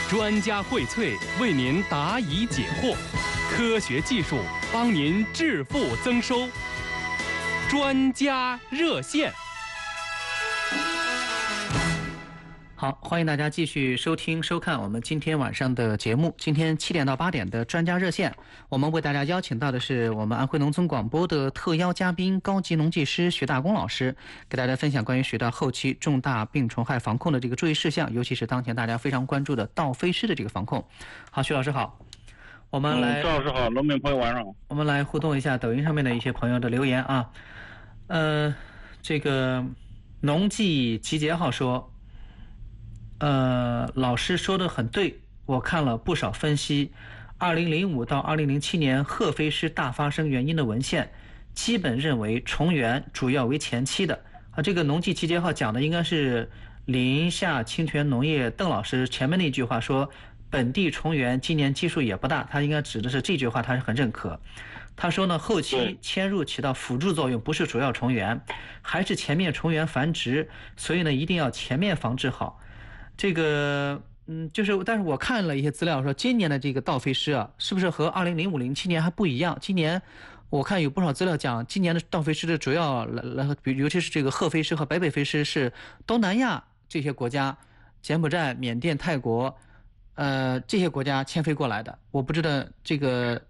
专家荟萃，为您答疑解惑，科学技术帮您致富增收。专家热线。 好，欢迎大家继续收听收看我们今天晚上的节目。今天7点到8点的专家热线，我们为大家邀请到的是我们安徽农村广播的特邀嘉宾，高级农技师徐大功老师，给大家分享关于水稻后期重大病虫害防控的这个注意事项，尤其是当前大家非常关注的稻飞虱的这个防控。好，徐老师好。我们来， 赵老师好，农民朋友晚上好。 我们来互动一下抖音上面的一些朋友的留言啊。这个农技集结号说，老师说的很对，我看了不少分析，2005到2007年褐飞虱大发生原因的文献，基本认为虫源主要为前期的。这个农技集结号讲的应该是临夏清泉农业邓老师前面那句话说，本地虫源今年基数也不大，他应该指的是这句话，他是很认可。他说呢，后期迁入起到辅助作用，不是主要虫源，还是前面虫源繁殖，所以呢一定要前面防治好。这个但是我看了一些资料说，今年的这个稻飞虱啊，是不是和2005、07年还不一样？今年我看有不少资料讲，今年的稻飞虱的主要尤其是这个褐飞虱和北北飞虱是东南亚这些国家，柬埔寨、缅甸、泰国，这些国家迁飞过来的。我不知道这个